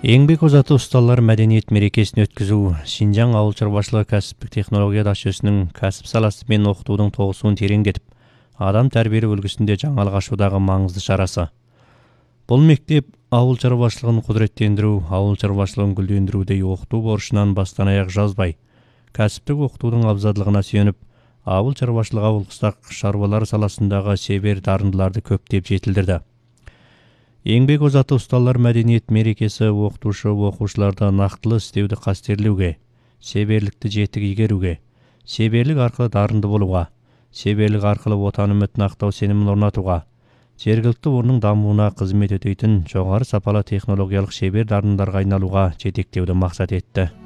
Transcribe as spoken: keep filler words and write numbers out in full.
Еңбек озаты ұсталар мәдениет мерекесін өткізу Шинжаң ауыл шаруашылығы кәсіптік технология дашөсінің кәсіп саласы мен оқытудың тоғысуын тереңдетіп, адам тәрбиелеу үлгісінде жаңалық ашудағы маңызды шарасы. Бұл мектеп ауыл шаруашылығын құзыреттендіру, ауыл шаруашылығын гүлдендірудей оқыту борышынан бастан аяқ жазбай, кәсіптік оқытудың абзалдығына сүйеніп, ауыл шаруашылығы ауыл шаруалар саласындағы шебер дарындыларды көптеп жетілдірді. Еңбек озаты ұсталар мәдениет мерекесі оқытушы оқушыларды нақтылы істеуді қастерлеуге, шеберлікті жетік игеруге, шеберлік арқылы дарынды болуға, шеберлік арқылы отан үмітін ақтау сенімін орнатуға, жергілікті орынның дамуына қызмет ететін жоғары сапалы технологиялық шебер дарындарға айналуға жетектеуді мақсат етті.